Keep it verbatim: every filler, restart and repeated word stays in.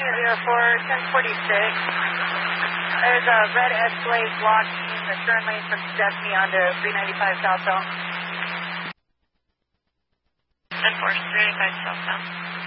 zero four, ten forty-six. There's a red Escalade blocking the turn lane from Stephanie onto three ninety-five southbound. ten four, three ninety-five southbound.